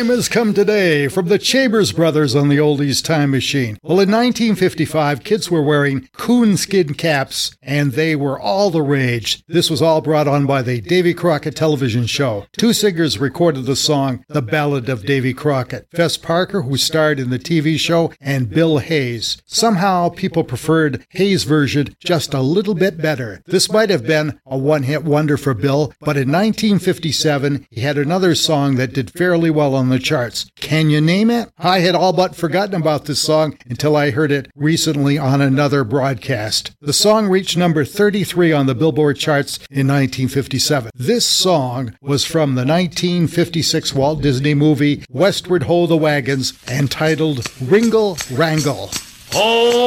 time has come today from the Chambers Brothers on the Oldies Time Machine. Well, in 1955, kids were wearing coonskin caps, and they were all the rage. This was all brought on by the Davy Crockett television show. Two singers recorded the song, The Ballad of Davy Crockett. Fess Parker, who starred in the TV show, and Bill Hayes. Somehow, people preferred Hayes' version just a little bit better. This might have been a one-hit wonder for Bill, but in 1957, he had another song that did fairly well on the charts. Can you name it? I had all but forgotten about this song until I heard it recently on another broadcast. The song reached number 33 on the Billboard charts in 1957. This song was from the 1956 Walt Disney movie Westward Ho the Wagons, entitled Ringle Wrangle. Oh!